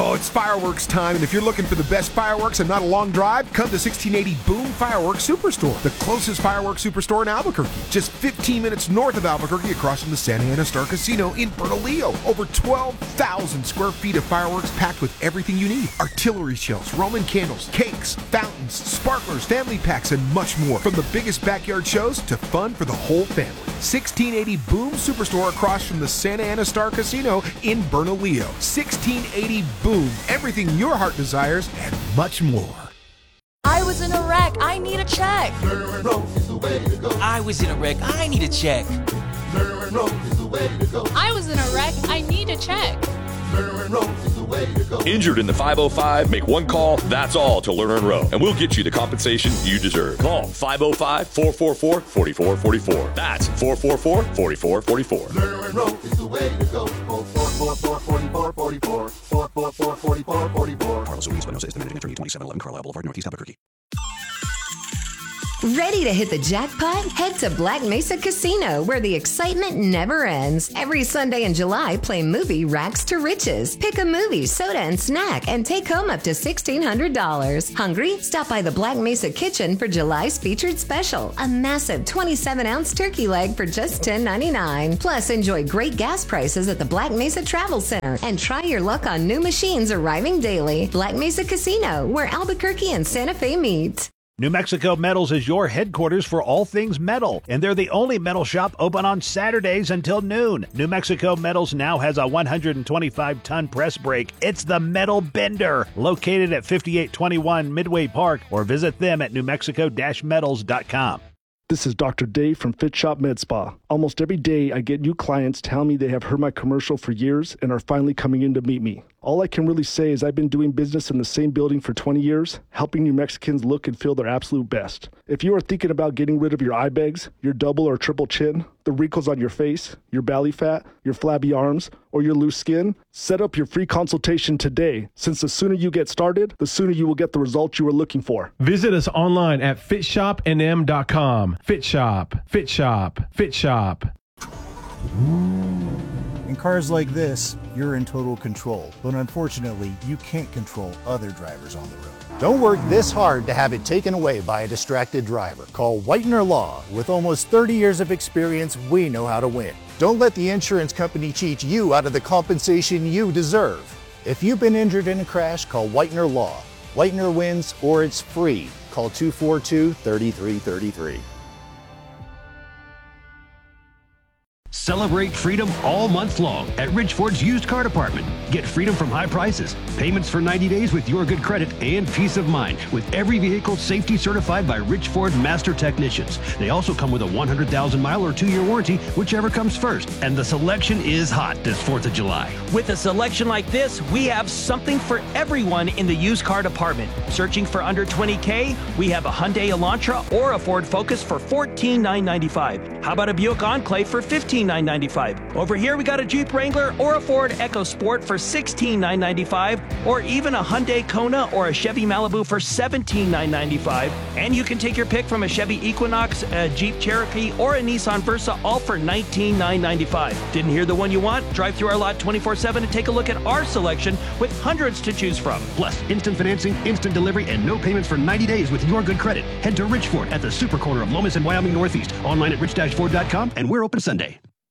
Oh, it's fireworks time, and if you're looking for the best fireworks and not a long drive, come to 1680 Boom Fireworks Superstore, the closest fireworks superstore in Albuquerque. Just 15 minutes north of Albuquerque, across from the Santa Ana Star Casino in Bernalillo. Over 12,000 square feet of fireworks packed with everything you need. Artillery shells, Roman candles, cakes, fountains, sparklers, family packs, and much more. From the biggest backyard shows to fun for the whole family. 1680 Boom Superstore across from the Santa Ana Star Casino in Bernalillo. 1680 Boom. Everything your heart desires and much more. I was in a wreck. I need a check. Lerner & Rowe is the way to go. I was in a wreck. I need a check. Lerner & Rowe is the way to go. I was in a wreck. I need a check. Lerner & Rowe is the way to go. Injured in the 505? Make one call, that's all, to Lerner & Rowe, and we'll get you the compensation you deserve. Call 505-444-4444. That's 444-4444. Lerner & Rowe is the way to go. 444-4444. 444-4444. Carlos Ruiz Espinosa is the managing attorney, 2711 Carlisle Boulevard, Northeast Albuquerque. Ready to hit the jackpot? Head to Black Mesa Casino, where the excitement never ends. Every Sunday in July, play movie Rags to Riches. Pick a movie, soda, and snack, and take home up to $1,600. Hungry? Stop by the Black Mesa Kitchen for July's featured special. A massive 27-ounce turkey leg for just $10.99. Plus, enjoy great gas prices at the Black Mesa Travel Center, and try your luck on new machines arriving daily. Black Mesa Casino, where Albuquerque and Santa Fe meet. New Mexico Metals is your headquarters for all things metal, and they're the only metal shop open on Saturdays until noon. New Mexico Metals now has a 125-ton press brake. It's the Metal Bender, located at 5821 Midway Park, or visit them at newmexico-metals.com. This is Dr. Dave from Fit Shop Med Spa. Almost every day I get new clients tell me they have heard my commercial for years and are finally coming in to meet me. All I can really say is I've been doing business in the same building for 20 years, helping New Mexicans look and feel their absolute best. If you are thinking about getting rid of your eye bags, your double or triple chin, the wrinkles on your face, your belly fat, your flabby arms, or your loose skin, set up your free consultation today, since the sooner you get started, the sooner you will get the results you are looking for. Visit us online at fitshopnm.com. Fit Shop, Fit Shop, Fit Shop. In cars like this, you're in total control, but unfortunately, you can't control other drivers on the road. Don't work this hard to have it taken away by a distracted driver. Call Whitener Law. With almost 30 years of experience, we know how to win. Don't let the insurance company cheat you out of the compensation you deserve. If you've been injured in a crash, call Whitener Law. Whitener wins, or it's free. Call 242-3333. Celebrate freedom all month long at Rich Ford's used car department. Get freedom from high prices, payments for 90 days with your good credit, and peace of mind with every vehicle safety certified by Rich Ford Master Technicians. They also come with a 100,000-mile or 2-year warranty, whichever comes first. And the selection is hot this 4th of July. With a selection like this, we have something for everyone in the used car department. Searching for under $20K? We have a Hyundai Elantra or a Ford Focus for $14,995. How about a Buick Enclave for $15,995? Over here, we got a Jeep Wrangler or a Ford EcoSport for $16,995, or even a Hyundai Kona or a Chevy Malibu for $17,995. And you can take your pick from a Chevy Equinox, a Jeep Cherokee, or a Nissan Versa, all for $19,995. Didn't hear the one you want? Drive through our lot 24/7 and take a look at our selection with hundreds to choose from. Plus, instant financing, instant delivery, and no payments for 90 days with your good credit. Head to Rich Ford at the super corner of Lomas and Wyoming Northeast. Online at rich-ford.com, and we're open Sunday.